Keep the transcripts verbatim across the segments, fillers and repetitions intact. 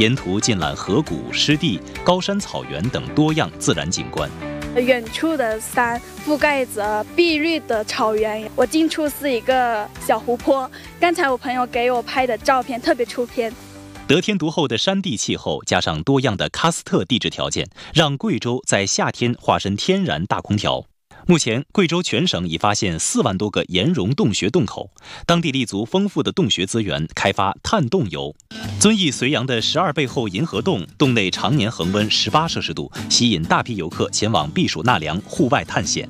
沿途尽览河谷、湿地、高山草原等多样自然景观。 远处的山覆盖着碧绿的草原，我近处是一个小湖泊。刚才我朋友给我拍的照片特别出片。 得天独厚的山地气候，加上多样的喀斯特地质条件，让贵州在夏天化身天然大空调。目前，贵州全省已发现四万多个岩溶洞穴洞口，当地立足丰富的洞穴资源，开发探洞游。遵义绥阳的十二倍厚银河洞，洞内常年恒温十八摄氏度，吸引大批游客前往避暑纳凉、户外探险。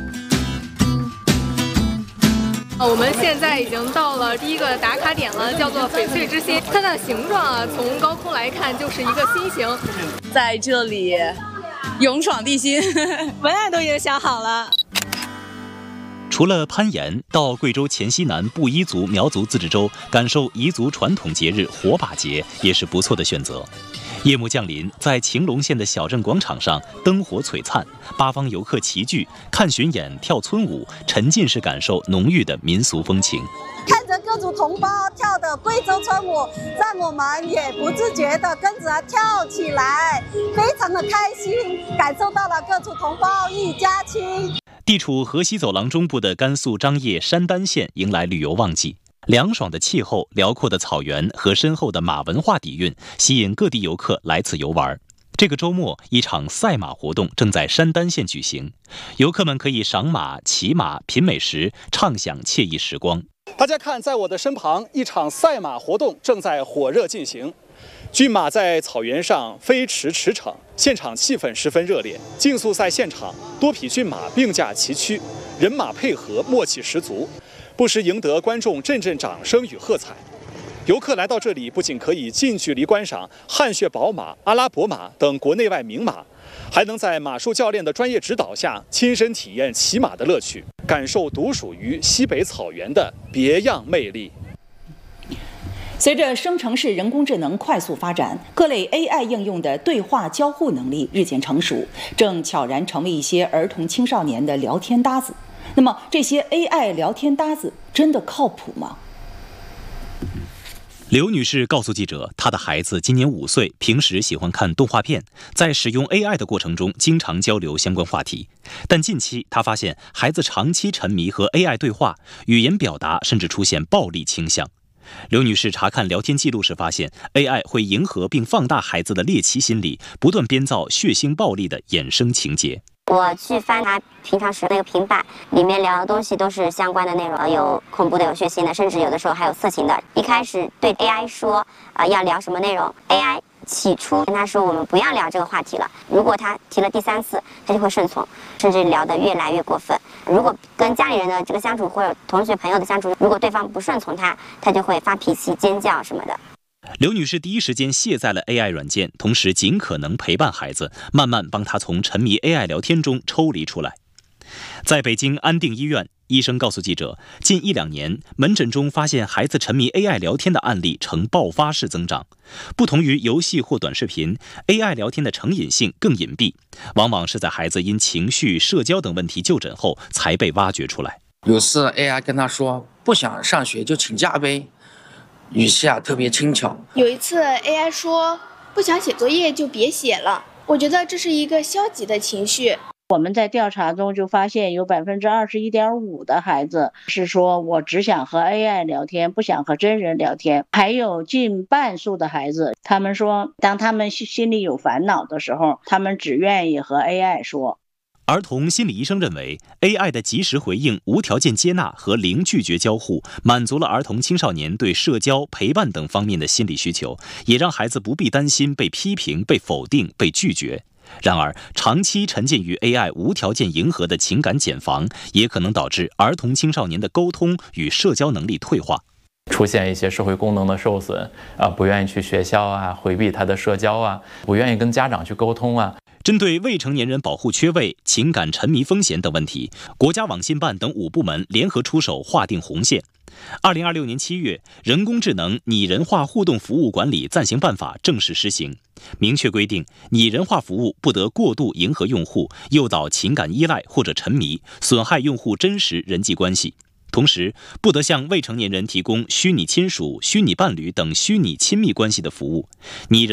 我们现在已经到了第一个打卡点了，叫做翡翠之心。它的形状啊，从高空来看就是一个心形。 在这里勇闯地心， 文案都已经想好了。 除了攀岩，到贵州黔西南布依族苗族自治州感受彝族传统节日火把节也是不错的选择。夜幕降临，在晴隆县的小镇广场上，灯火璀璨，八方游客齐聚，看巡演、跳村舞，沉浸式感受浓郁的民俗风情。 看着各族同胞跳的贵州村舞，让我们也不自觉地跟着跳起来，非常的开心，感受到了各族同胞一家亲。 地处河西走廊中部的甘肃张掖山丹县迎来旅游旺季。凉爽的气候、辽阔的草原和深厚的马文化底蕴，吸引各地游客来此游玩。这个周末，一场赛马活动正在山丹县举行，游客们可以赏马、骑马、品美食，畅享惬意时光。 大家看，在我的身旁，一场赛马活动正在火热进行。骏马在草原上飞驰驰骋，现场气氛十分热烈。竞速赛现场，多匹骏马并驾齐驱，人马配合，默契十足，不时赢得观众阵阵掌声与喝彩。游客来到这里，不仅可以近距离观赏汗血宝马、阿拉伯马等国内外名马，还能在马术教练的专业指导下，亲身体验骑马的乐趣，感受独属于西北草原的别样魅力。 随着生成式人工智能快速发展，各类 A I 应用的对话交互能力日渐成熟，正悄然成为一些儿童青少年的聊天搭子。那么，这些 A I 聊天搭子真的靠谱吗？ 刘女士告诉记者，她的孩子今年五岁，平时喜欢看动画片，在使用 A I 的过程中，经常交流相关话题。但近期，她发现孩子长期沉迷和 A I 对话，语言表达甚至出现暴力倾向。刘女士查看聊天记录时发现 ，A I 会迎合并放大孩子的猎奇心理，不断编造血腥暴力的衍生情节。 我去翻他平常使那个平板，里面聊的东西都是相关的内容，有恐怖的，有血腥的，甚至有的时候还有色情的。一开始对 A I 说，啊、呃、要聊什么内容 ，A I 起初跟他说我们不要聊这个话题了。如果他提了第三次，他就会顺从，甚至聊得越来越过分。如果跟家里人的这个相处或者同学朋友的相处，如果对方不顺从他，他就会发脾气、尖叫什么的。 刘女士第一时间卸载了 A I 软件，同时尽可能陪伴孩子，慢慢帮他从沉迷 A I 聊天中抽离出来。在北京安定医院，医生告诉记者，近一两年，门诊中发现孩子沉迷 A I 聊天的案例呈爆发式增长。不同于游戏或短视频 ，A I 聊天的成瘾性更隐蔽，往往是在孩子因情绪、社交等问题就诊后才被挖掘出来。 有次 A I 跟他说，不想上学就请假呗。语气啊特别轻巧。 有一次 A I 说不想写作业就别写了，我觉得这是一个消极的情绪。 我们在调查中就发现有百分之二十一点五的孩子是说我只想和 A I 聊天，不想和真人聊天。还有近半数的孩子，他们说当他们心里有烦恼的时候，他们只愿意和 A I 说。 儿童心理医生认为 ，A I 的及时回应、无条件接纳和零拒绝交互，满足了儿童青少年对社交、陪伴等方面的心理需求，也让孩子不必担心被批评、被否定、被拒绝。然而，长期沉浸于 A I 无条件迎合的情感茧房，也可能导致儿童青少年的沟通与社交能力退化。 出现一些社会功能的受损啊，不愿意去学校啊，回避他的社交啊，不愿意跟家长去沟通啊。 针对未成年人保护缺位、情感沉迷风险等问题，国家网信办等五部门联合出手划定红线。二零二六年七月，人工智能拟人化互动服务管理暂行办法正式施行，明确规定，拟人化服务不得过度迎合用户，诱导情感依赖或者沉迷，损害用户真实人际关系。同时，不得向未成年人提供虚拟亲属、虚拟伴侣等虚拟亲密关系的服务。拟人